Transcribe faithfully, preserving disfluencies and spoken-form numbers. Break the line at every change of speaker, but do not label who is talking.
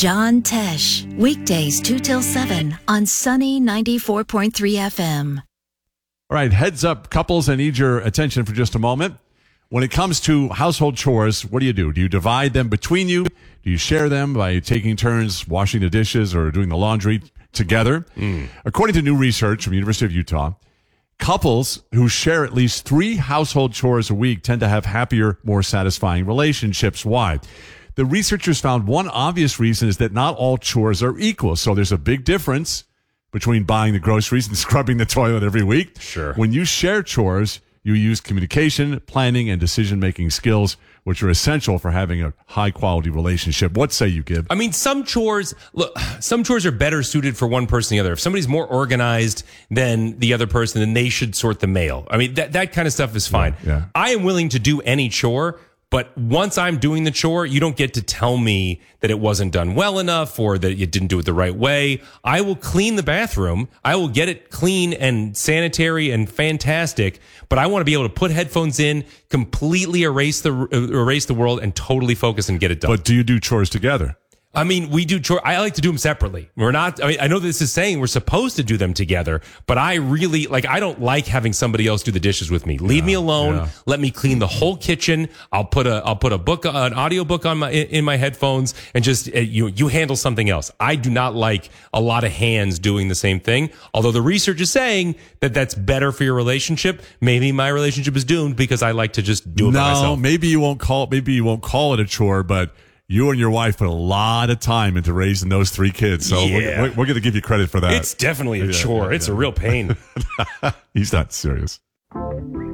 John Tesh, weekdays two till seven on Sunny ninety-four point three F M.
All right, heads up, couples, I need your attention for just a moment. When it comes to household chores, what do you do? Do you divide them between you? Do you share them by taking turns washing the dishes or doing the laundry together? Mm. According to new research from the University of Utah, couples who share at least three household chores a week tend to have happier, more satisfying relationships. Why? The researchers found one obvious reason is that not all chores are equal. So there's a big difference between buying the groceries and scrubbing the toilet every week.
Sure.
When you share chores, you use communication, planning, and decision-making skills, which are essential for having a high-quality relationship. What say you, Gib?
I mean, some chores, look, some chores are better suited for one person than the other. If somebody's more organized than the other person, then they should sort the mail. I mean, that, that kind of stuff is fine.
Yeah, yeah.
I am willing to do any chore, but once I'm doing the chore, you don't get to tell me that it wasn't done well enough or that you didn't do it the right way. I will clean the bathroom. I will get it clean and sanitary and fantastic, but I want to be able to put headphones in, completely erase the erase the world, and totally focus and get it done.
But do you do chores together?
I mean, we do chore. I like to do them separately. We're not, I mean, I know this is saying we're supposed to do them together, but I really, like, I don't like having somebody else do the dishes with me. Leave
yeah,
me alone.
Yeah.
Let me clean the whole kitchen. I'll put a, I'll put a book, an audio book on my, in my headphones and just, uh, you, you handle something else. I do not like a lot of hands doing the same thing. Although the research is saying that that's better for your relationship. Maybe my relationship is doomed because I like to just do it
no,
by myself.
No, maybe you won't call, maybe you won't call it a chore, but you and your wife put a lot of time into raising those three kids, so
yeah.
we're, we're going to give you credit for that.
It's definitely a
Yeah,
chore.
yeah,
It's
yeah.
a real pain.
He's not serious.